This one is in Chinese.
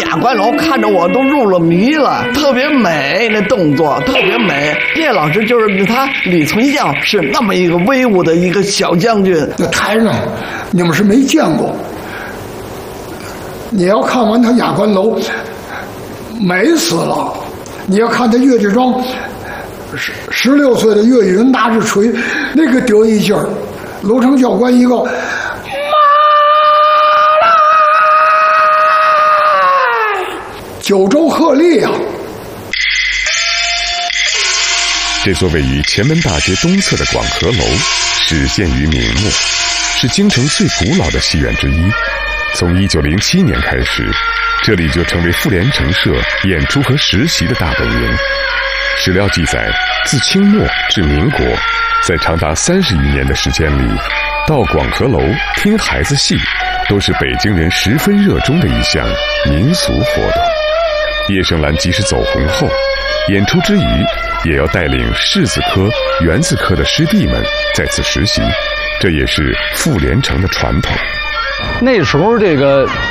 雅观楼看着我都入了迷了，特别美，那动作特别美。叶老师就是他李存孝是那么一个威武的一个小将军。 那台上你们是没见过，你要看完他雅观楼，美死了。你要看他岳家庄，16岁的岳云拿着锤，那个得意劲儿，楼城教官一个。九州鹤唳啊！ 这座位于前门大街东侧的广和楼，始建于明末，是京城最古老的戏院之一。从1907年开始，这里就成为妇联城社演出和实习的大本营。史料记载，自清末至民国，在长达30余年的时间里，到广和楼听孩子戏，都是北京人十分热衷的一项民俗活动。叶盛兰即使走红后，演出之余也要带领士字科、园字科的师弟们在此实习，这也是妇联城的传统。 那时候这个